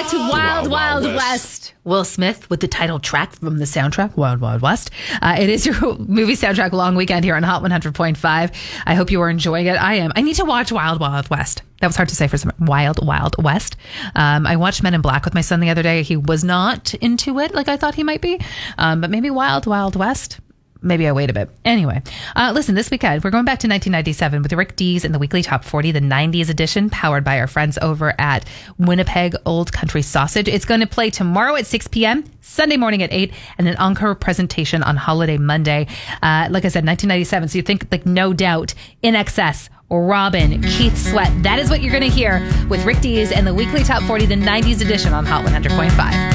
back to Wild Wild West. Will Smith with the title track from the soundtrack, Wild Wild West. It is your movie soundtrack long weekend here on Hot 100.5. I hope you are enjoying it. I am. I need to watch Wild Wild West. That was hard to say for some Wild Wild West. I watched Men in Black with my son the other day. He was not into it like I thought he might be. But maybe Wild Wild West. Maybe I wait a bit. Anyway, listen, this weekend, we're going back to 1997 with Rick Dees and the Weekly Top 40, the 90s edition, powered by our friends over at Winnipeg Old Country Sausage. It's going to play tomorrow at 6 p.m., Sunday morning at 8, and an encore presentation on Holiday Monday. Like I said, 1997. So you think, like, No Doubt, In Excess, Robin, Keith Sweat. That is what you're going to hear with Rick Dees and the Weekly Top 40, the 90s edition on Hot 100.5.